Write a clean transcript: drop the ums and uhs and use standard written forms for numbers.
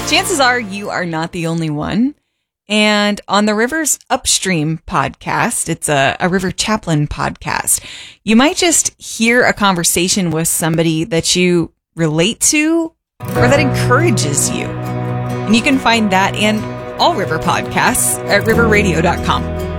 Chances are you are not the only one. And on the Rivers Upstream podcast, it's a River Chaplain podcast, you might just hear a conversation with somebody that you relate to or that encourages you. And you can find that and all River podcasts at riverradio.com.